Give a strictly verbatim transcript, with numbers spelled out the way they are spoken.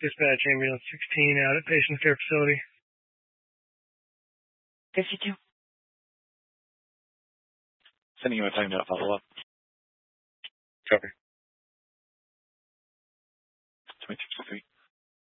Dispatch ambulance sixteen out at patient care facility. fifty-two. Sending you a time to follow up. Copy. twenty-six three.